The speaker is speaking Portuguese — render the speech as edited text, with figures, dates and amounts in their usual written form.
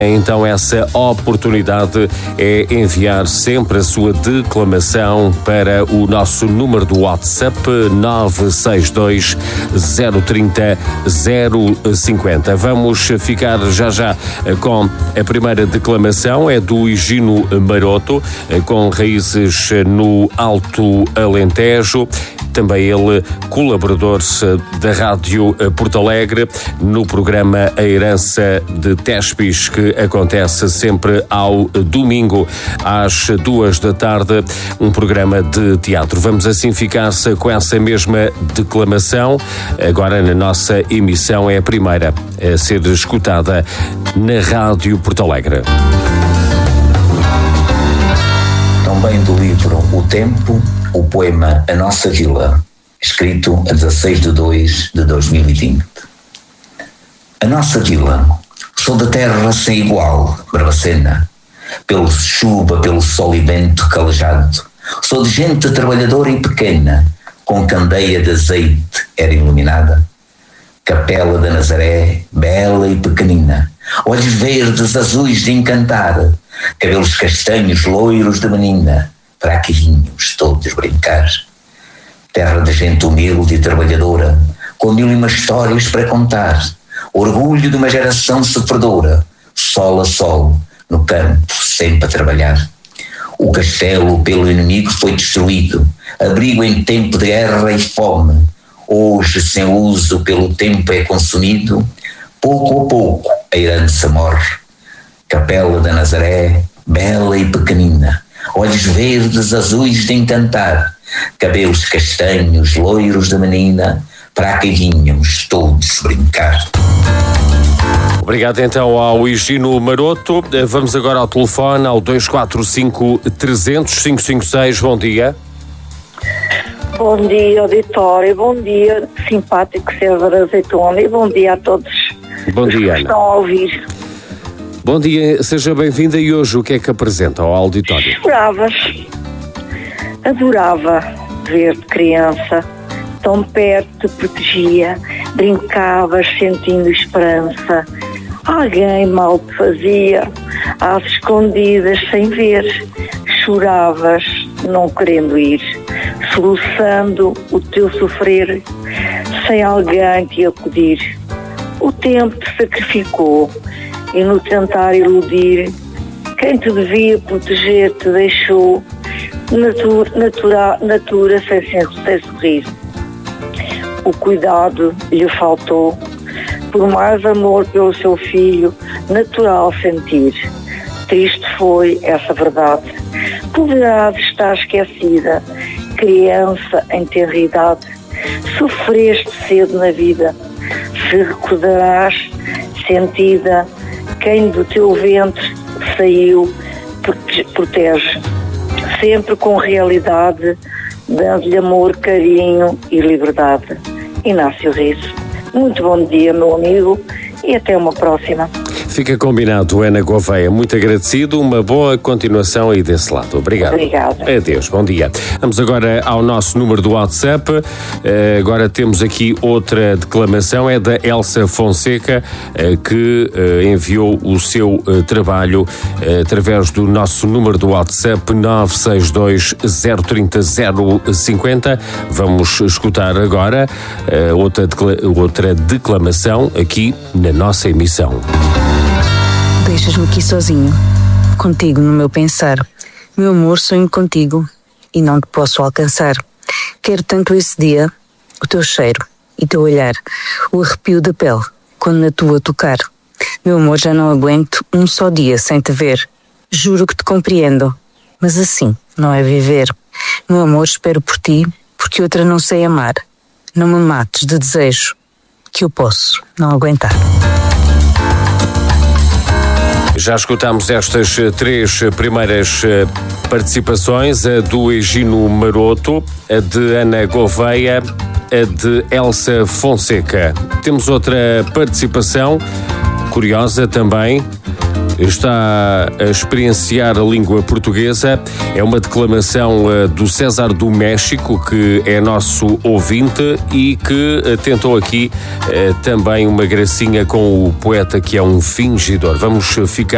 Então essa oportunidade é enviar sempre a sua declamação para o nosso número do WhatsApp 962 030 050. Vamos ficar já com a primeira declamação, é do Higino Maroto, com raízes no Alto Alentejo. Também ele, colaborador da Rádio Porto Alegre, no programa A Herança de Tespis, que acontece sempre ao domingo, às 14h, um programa de teatro. Vamos assim ficar-se com essa mesma declamação. Agora, na nossa emissão, é a primeira a ser escutada na Rádio Porto Alegre. Também do livro O Tempo, o poema A Nossa Vila, escrito a 16 de 2 de 2020. A nossa vila, sou da terra sem igual, Barbacena, pelo chuva, pelo sol e vento calejado, sou de gente trabalhadora e pequena, com candeia de azeite era iluminada. Capela da Nazaré, bela e pequenina, olhos verdes, azuis de encantar, cabelos castanhos, loiros de menina, fraquinhos todos brincar. Terra de gente humilde e trabalhadora, com 1001 histórias para contar, orgulho de uma geração sofredora, sol a sol, no campo, sempre a trabalhar. O castelo pelo inimigo foi destruído, abrigo em tempo de guerra e fome. Hoje, sem uso, pelo tempo é consumido, pouco a pouco a herança morre. Capela da Nazaré, bela e pequenina, olhos verdes, azuis de encantar, cabelos castanhos, loiros de menina, para que vinhamos todos brincar. Obrigado então ao Higino Maroto. Vamos agora ao telefone, ao 245 300 556. Bom dia. Bom dia, auditório. Bom dia, simpático César Azeitona. E bom dia a todos. Bom dia, que estão a ouvir. Bom dia, seja bem-vinda. E hoje o que é que apresenta ao auditório? Adorava ver-te criança, tão perto te protegia, brincavas sentindo esperança. Alguém mal te fazia, às escondidas sem ver, choravas não querendo ir, soluçando o teu sofrer, sem alguém te acudir. O tempo te sacrificou e no tentar iludir, quem te devia proteger te deixou, natura sem sorriso. O cuidado lhe faltou, por mais amor pelo seu filho, natural sentir. Triste foi essa verdade. Poderás estar esquecida, criança em tenra idade. Sofreste cedo na vida, se recordarás sentida, quem do teu ventre saiu, protege. Sempre com realidade, dando-lhe amor, carinho e liberdade. Inácio Riso. Muito bom dia, meu amigo, e até uma próxima. Fica combinado, Ana Gouveia. Muito agradecido, uma boa continuação aí desse lado. Obrigado. Obrigada. Adeus, bom dia. Vamos agora ao nosso número do WhatsApp. Agora temos aqui outra declamação, é da Elsa Fonseca, que enviou o seu trabalho através do nosso número do WhatsApp 962 030 050. Vamos escutar agora outra declamação aqui na nossa emissão. Deixas-me aqui sozinho, contigo no meu pensar. Meu amor, sonho contigo e não te posso alcançar. Quero tanto esse dia, o teu cheiro e teu olhar, o arrepio da pele quando na tua tocar. Meu amor, já não aguento um só dia sem te ver. Juro que te compreendo, mas assim não é viver. Meu amor, espero por ti, porque outra não sei amar. Não me mates de desejo, que eu posso não aguentar. Já escutámos estas três primeiras participações, a do Higino Maroto, a de Ana Gouveia, a de Elsa Fonseca. Temos outra participação curiosa também. Está a experienciar a língua portuguesa. É uma declamação do César do México, que é nosso ouvinte e que tentou aqui também uma gracinha com o poeta, que é um fingidor. Vamos ficar